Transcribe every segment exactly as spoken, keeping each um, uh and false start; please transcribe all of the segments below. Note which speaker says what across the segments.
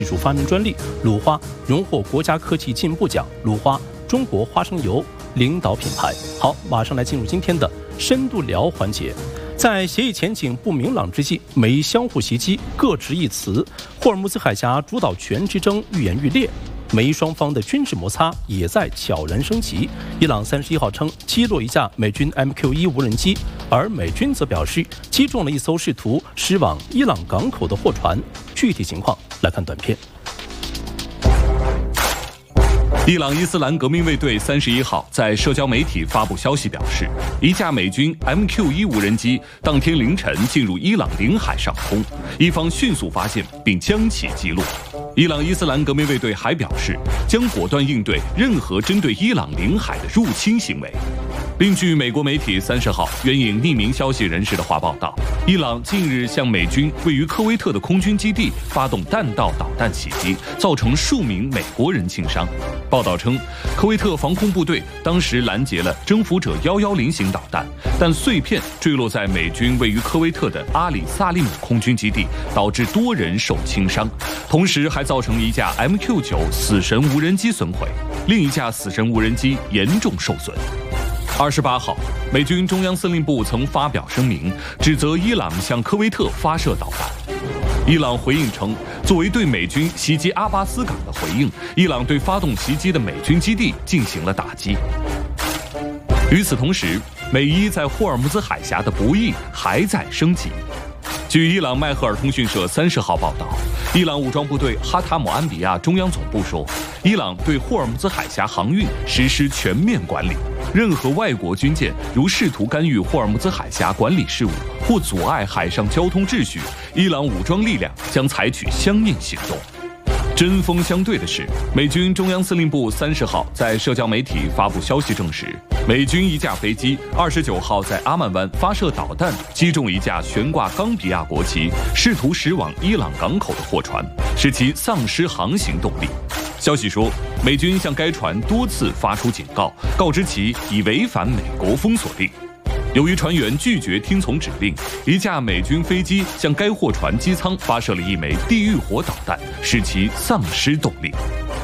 Speaker 1: 技术发明专利，鲁花荣获国家科技进步奖，鲁花中国花生油领导品牌。好，马上来进入今天的深度聊环节。在协议前景不明朗之际，美伊相互袭击，各执一词，霍尔木兹海峡主导权之争愈演愈烈。美伊双方的军事摩擦也在悄然升级。伊朗三十一号称击落一架美军 M Q 一无人机，而美军则表示击中了一艘试图驶往伊朗港口的货船。具体情况来看短片。
Speaker 2: 伊朗伊斯兰革命卫队三十一号在社交媒体发布消息表示，一架美军 M Q 一无人机当天凌晨进入伊朗领海上空，伊方迅速发现并将其击落。伊朗伊斯兰革命卫队还表示，将果断应对任何针对伊朗领海的入侵行为。另据美国媒体三十号援引匿名消息人士的话报道，伊朗近日向美军位于科威特的空军基地发动弹道导弹袭击，造成数名美国人轻伤。报道称，科威特防空部队当时拦截了征服者一一零型导弹，但碎片坠落在美军位于科威特的阿里萨利姆空军基地，导致多人受轻伤，同时还造成一架 M Q 九死神无人机损毁，另一架死神无人机严重受损。二十八号，美军中央司令部曾发表声明，指责伊朗向科威特发射导弹。伊朗回应称，作为对美军袭击阿巴斯港的回应，伊朗对发动袭击的美军基地进行了打击。与此同时，美伊在霍尔木兹海峡的博弈还在升级。据伊朗迈赫尔通讯社三十号报道，伊朗武装部队哈塔姆安比亚中央总部说，伊朗对霍尔木兹海峡航运实施全面管理，任何外国军舰如试图干预霍尔木兹海峡管理事务或阻碍海上交通秩序，伊朗武装力量将采取相应行动。针锋相对的是，美军中央司令部三十号在社交媒体发布消息证实，美军一架飞机二十九号在阿曼湾发射导弹，击中一架悬挂冈比亚国旗、试图驶往伊朗港口的货船，使其丧失航行动力。消息说，美军向该船多次发出警告，告知其已违反美国封锁令。由于船员拒绝听从指令，一架美军飞机向该货船机舱发射了一枚地狱火导弹，使其丧失动力。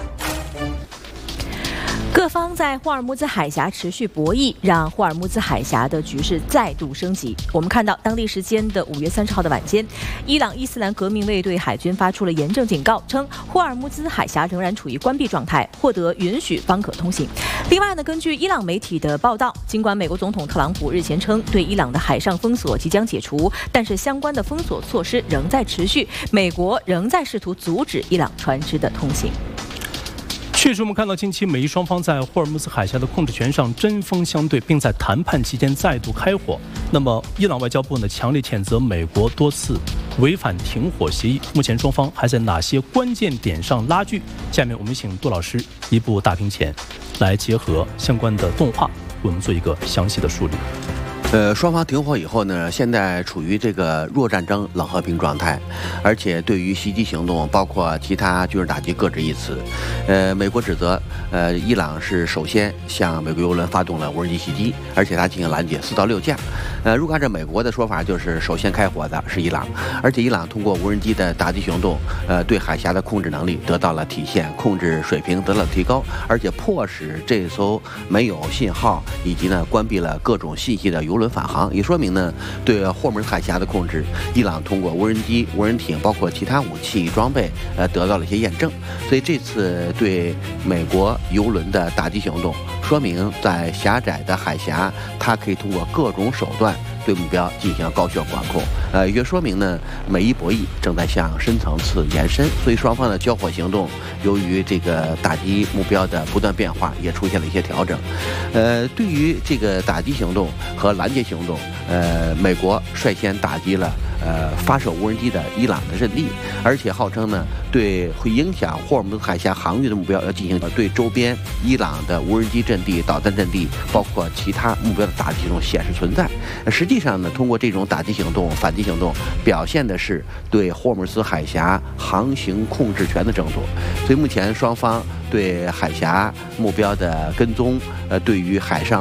Speaker 3: 各方在霍尔木兹海峡持续博弈，让霍尔木兹海峡的局势再度升级。我们看到，当地时间的五月三十号的晚间，伊朗伊斯兰革命卫队海军发出了严正警告，称霍尔木兹海峡仍然处于关闭状态，获得允许方可通行。另外呢，根据伊朗媒体的报道，尽管美国总统特朗普日前称对伊朗的海上封锁即将解除，但是相关的封锁措施仍在持续，美国仍在试图阻止伊朗船只的通行。
Speaker 1: 确实，我们看到近期美伊双方在霍尔木兹海峡的控制权上针锋相对，并在谈判期间再度开火。那么，伊朗外交部呢强烈谴责美国多次违反停火协议。目前双方还在哪些关键点上拉锯？下面我们请杜老师一部大屏前来结合相关的动画，为我们做一个详细的梳理。
Speaker 4: 呃，双方停火以后呢，现在处于这个弱战争、冷和平状态，而且对于袭击行动，包括其他军事打击，各执一词。呃，美国指责，呃，伊朗是首先向美国油轮发动了无人机袭击，而且它进行拦截四到六架。呃，如果按照美国的说法，就是首先开火的是伊朗，而且伊朗通过无人机的打击行动，呃，对海峡的控制能力得到了体现，控制水平得到了提高，而且迫使这艘没有信号以及呢关闭了各种信息的油轮返航，也说明呢对霍尔木兹海峡的控制，伊朗通过无人机、无人艇，包括其他武器装备，呃，得到了一些验证。所以这次对美国油轮的打击行动，说明在狭窄的海峡，它可以通过各种手段对目标进行高效管控。呃，也说明呢，美伊博弈正在向深层次延伸。所以双方的交火行动，由于这个打击目标的不断变化，也出现了一些调整。呃，对于这个打击行动和拦截行动，呃，美国率先打击了呃发射无人机的伊朗的阵地，而且号称呢，对会影响霍尔木兹海峡航运的目标要进行对周边伊朗的无人机阵地、导弹阵地，包括其他目标的打击行动显示存在。实际上呢，通过这种打击行动、反击行动，表现的是对霍尔木兹海峡航行控制权的争夺。所以目前双方对海峡目标的跟踪，呃，对于海上